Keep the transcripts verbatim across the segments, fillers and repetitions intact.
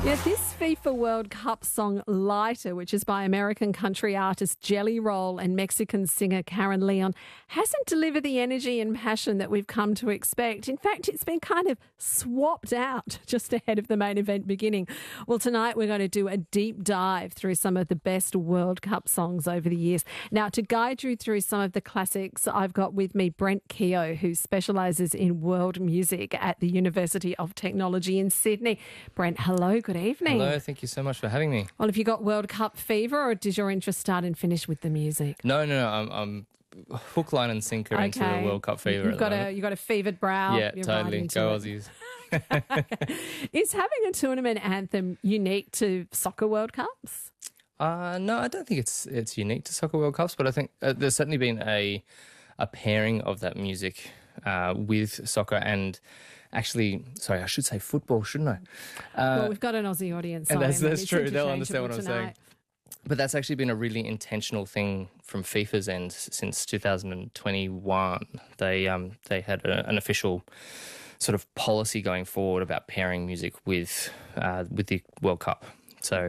Yeah, this FIFA World Cup song Lighter, which is by American country artist Jelly Roll and Mexican singer Karen Leon, hasn't delivered the energy and passion that we've come to expect. In fact, it's been kind of swapped out just ahead of the main event beginning. Well, tonight we're going to do a deep dive through some of the best World Cup songs over the years. Now, to guide you through some of the classics, I've got with me Brent Keogh, who specialises in world music at the University of Technology in Sydney. Brent, hello, good evening. Hello, thank you so much for having me. Well, have you got World Cup fever, or does your interest start and finish with the music? No, no, no, I'm, I'm hook, line and sinker Okay. into the World Cup fever. You've at got the a moment. you've got a fevered brow. Yeah, You're totally. right into Go it. Aussies. Is having a tournament anthem unique to soccer World Cups? Uh, no, I don't think it's it's unique to Soccer World Cups, but I think uh, there's certainly been a a pairing of that music uh, with soccer and actually, sorry, I should say football, shouldn't I? Uh, Well, we've got an Aussie audience. and so that's, maybe that's it's true. They'll understand what I'm interchangeable saying. tonight. But that's actually been a really intentional thing from FIFA's end since two thousand twenty-one. They um they had a, an official sort of policy going forward about pairing music with uh, with the World Cup. So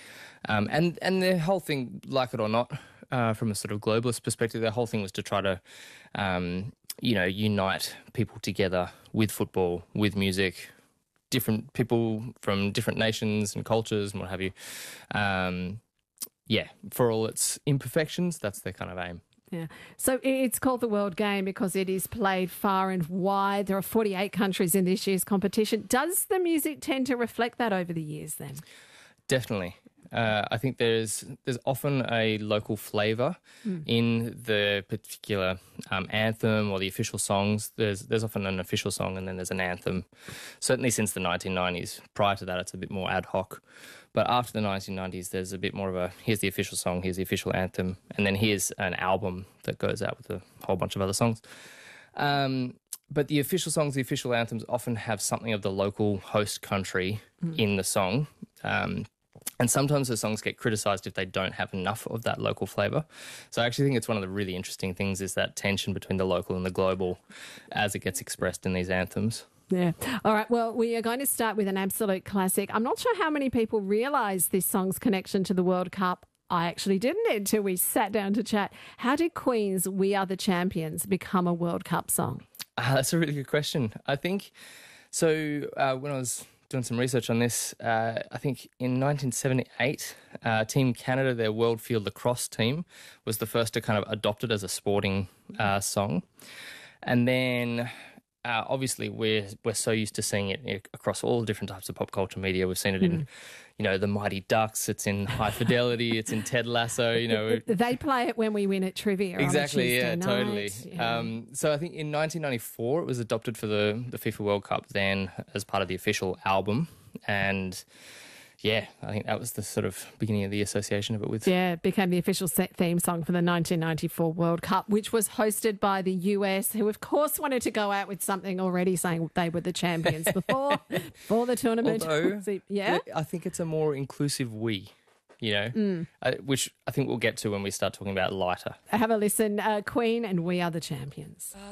um and and the whole thing, like it or not, uh, from a sort of globalist perspective, the whole thing was to try to um you know unite people together with football, with music. Different people from different nations and cultures and what have you. Um, yeah, for all its imperfections, that's their kind of aim. Yeah. So it's called the World Game because it is played far and wide. There are forty-eight countries in this year's competition. Does the music tend to reflect that over the years then? Definitely. Uh, I think there's there's often a local flavour mm. in the particular um, anthem or the official songs. There's there's often an official song and then there's an anthem. Certainly since the nineteen nineties. Prior to that, it's a bit more ad hoc. But after the nineteen nineties, there's a bit more of a, here's the official song, here's the official anthem, and then here's an album that goes out with a whole bunch of other songs. Um, but the official songs, the official anthems often have something of the local host country mm. in the song. Um And sometimes the songs get criticised if they don't have enough of that local flavour. So I actually think it's one of the really interesting things is that tension between the local and the global as it gets expressed in these anthems. Yeah. All right. Well, we are going to start with an absolute classic. I'm not sure how many people realise this song's connection to the World Cup. I actually didn't until we sat down to chat. How did Queen's We Are the Champions become a World Cup song? Uh, that's a really good question. I think, so uh, when I was doing some research on this, uh, I think in nineteen seventy-eight, uh, Team Canada, their World Field Lacrosse team, was the first to kind of adopt it as a sporting uh, song. And then, uh, obviously, we're we're so used to seeing it across all different types of pop culture media. We've seen it in, you know, the Mighty Ducks. It's in High Fidelity. It's in Ted Lasso. You know, they play it when we win at trivia. Exactly. On a yeah. night. Totally. Yeah. Um, so I think in nineteen ninety-four it was adopted for the the FIFA World Cup then as part of the official album, and yeah, I think that was the sort of beginning of the association of it with. Yeah, it became the official set theme song for the nineteen ninety-four World Cup, which was hosted by the U S, who of course wanted to go out with something already saying they were the champions before before the tournament. Although, so, yeah, I think it's a more inclusive we. You know, mm. uh, which I think we'll get to when we start talking about Lighter. Have a listen. Uh, Queen and We Are the Champions.